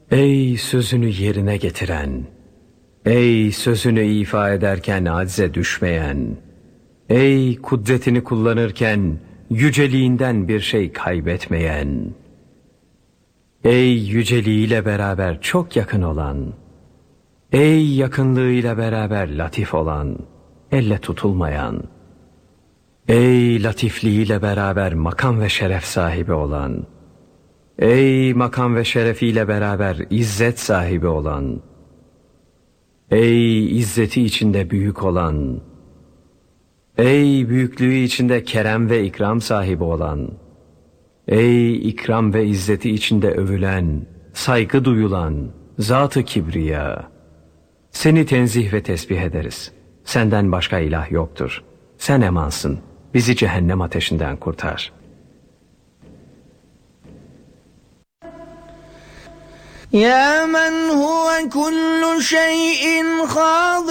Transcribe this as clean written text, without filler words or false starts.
Ey sözünü yerine getiren, ey sözünü ifa ederken acze düşmeyen, ey kudretini kullanırken yüceliğinden bir şey kaybetmeyen, ey yüceliğiyle beraber çok yakın olan, ey yakınlığıyla beraber latif olan, elle tutulmayan, ey latifliğiyle beraber makam ve şeref sahibi olan, ey makam ve şerefiyle beraber izzet sahibi olan, ey izzeti içinde büyük olan, ey büyüklüğü içinde kerem ve ikram sahibi olan, ey ikram ve izzeti içinde övülen, saygı duyulan, zat-ı kibriya, seni tenzih ve tesbih ederiz. Senden başka ilah yoktur. Sen emansın. Bizi cehennem ateşinden kurtar. Ya men huve kullu şeyin khâdî